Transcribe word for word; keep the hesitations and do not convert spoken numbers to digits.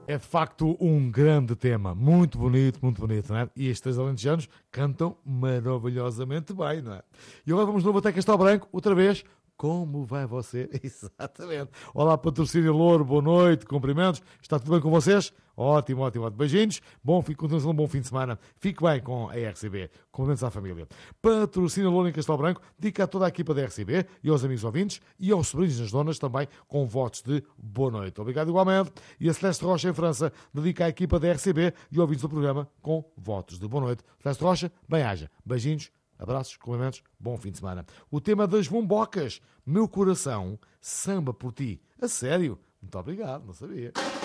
É de facto um grande tema, muito bonito, muito bonito, não é? E estes três alentejanos cantam maravilhosamente bem, não é? E agora vamos de novo até Castelo Branco, outra vez. Como vai você? Exatamente. Olá, patrocínio Louro, boa noite, cumprimentos. Está tudo bem com vocês? Ótimo, ótimo, ótimo. Beijinhos. Bom fim, continuação, um bom fim de semana. Fique bem com a R C B. Cumprimentos à família. Patrocínio Louro em Castelo Branco. Dica a toda a equipa da R C B e aos amigos ouvintes e aos sobrinhos das donas também com votos de boa noite. Obrigado igualmente. E a Celeste Rocha em França dedica à equipa da R C B e ouvintes do programa com votos de boa noite. Celeste Rocha, bem-haja. Beijinhos. Abraços, cumprimentos, bom fim de semana. O tema das bombocas. Meu coração, samba por ti. A sério? Muito obrigado, não sabia.